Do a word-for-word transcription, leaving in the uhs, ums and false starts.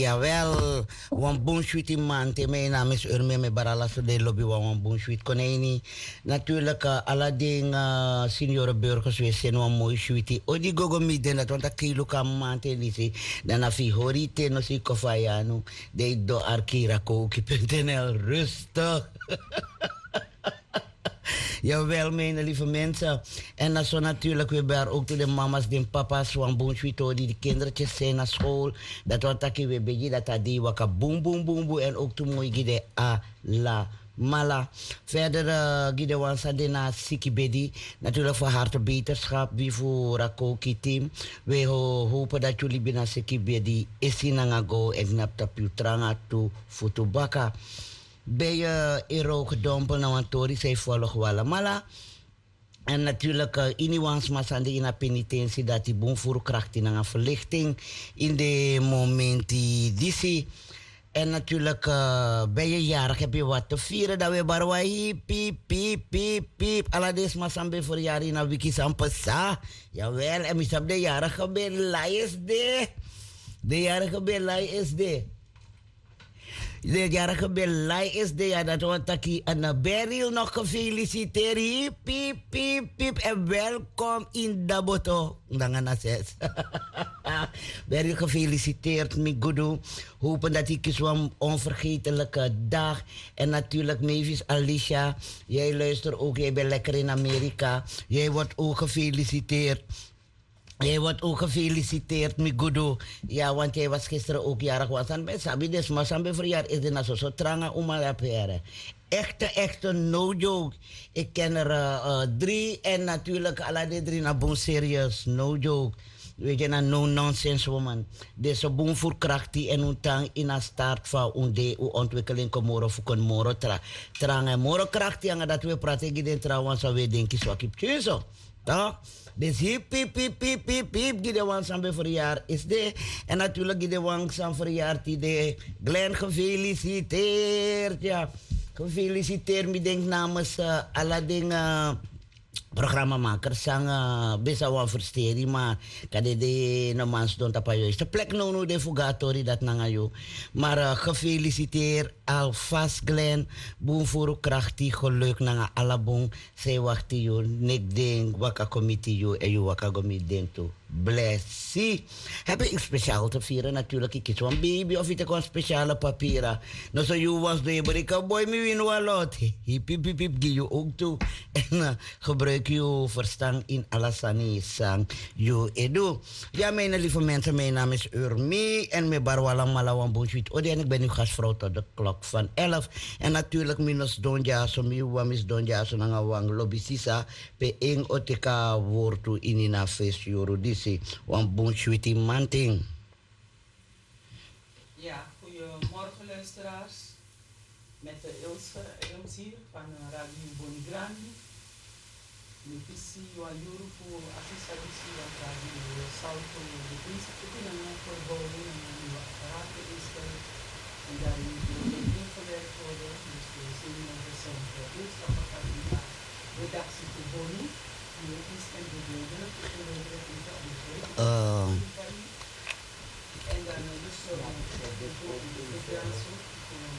Jawel, wan bonsuit man. Mijn naam is Urme me barala so de lobby wan bonsuit koneni. Natuurlijk uh, alle ding uh, senior burgers we zijn wan mooi suiti. Odi gogo midden dat want dat kilo kan man te nisi. Dan afi hori te no si kofayanu. De do arkira koki punt n l rustig. Jawel, mijn lieve mensen. En dan zo natuurlijk weer bij ook de mama's, de papa's, van boonswito, die de kindertjes zijn naar school. Dat wat ik weer bij dat dat die waka boom boom boom boom. En ook toen mooi gide a la mala. Verder uh, gide wansa de na siki bedi. Natuurlijk voor harte beterschap, wie voor Rakoki team. We ho hopen dat jullie binnen siki bedi isinangago en knap tapu tranga tu futubaka. Bij je ero gedompeld naar een tori, zij volg wala mala. En natuurlijk, uh, iniwans masande in een penitentie dat die boom voor kracht in een verlichting in de momenten die zie. En natuurlijk, uh, ben je jarig, heb je wat te vieren, dat we barwai, piep, piep, piep, piep. Alades masambe voor jaren in een wiki sampasa. Jawel, en misap de jarige ben lai is de. De jarige ben lai is de. De jarige belai is de ja dat wat taki en Beryl nog gefeliciteerd. Hiep, piep, piep, piep. En welkom in Daboto. Dangan zes. Beryl gefeliciteerd, mi gudu. Hopen dat ik zo'n onvergetelijke dag. En natuurlijk Mavis Alicia. Jij luistert ook, jij bent lekker in Amerika. Jij wordt ook gefeliciteerd. Jij wordt ook gefeliciteerd, mi gudu. Ja, want jij was gisteren ook jarig. Was aan bij Sabi, dus maar Sabi verjaar is er nou zo zo tranga om al aperen. Echte, echte no joke. Ik ken er uh, uh, drie en natuurlijk alle die drie naar bon serieus, no joke. Weet je, een no-nonsense woman. Deze boom voor kracht die en ontang in een start van onze ontwikkeling komoro voor kon moro tra. Tranga moro kracht die dat we praten giden trouwens zo we denken zo ik heb zo. Toch? Dus hier piep, piep, piep, piep, piep, gide wang sambe verjaar is de. En natuurlijk gide wang sam verjaar die de. Glenn gefeliciteerd, ja. Gefeliciteerd, mi denk namens uh, alle dingen. Programmamakers sang uh, bisa wan versteri maar kade de no mans don tapa juiste plek no no de fugatori dat nangayo maar uh, gefeliciteerd alvast Glenn boom voor krachtig geluk nanga alabong say wachti yo nek ding waka committee yo en yo waka gomi ding to blessie. Heb ik speciaal te vieren natuurlijk. Ik kies een baby of ik een speciale papieren. Nou zo you was de Amerika boy me win wel lot. Hip hip hip hip give you ook toe. En uh, gebruik je verstand in Alasani sang you edu. Ja mijn lieve mensen, mijn naam is Urmi en mijn barwalang malawan bonsuit. Odi en ik ben uw gastvrouw tot de klok van elf. En natuurlijk minus donja so mi wamis donja so nanga wang lobby sisa pe ing oteka wortu inina face yorudi. Wan bonsuiti manting. Ja, goedemorgen luisteraars. Met de Ilse Elms hier van Radio Bonigrandi. Nipisi wa yuru voor assistabisi wa Radio Salto de Principe en voor bouwen en nieuwe apparaten instellen. En daarin moet ingewerkt worden. Dus we zien dat we zijn boodschappenkandidaat redactie te Boni. Hier is en de delen. Uh, en dan dus zo.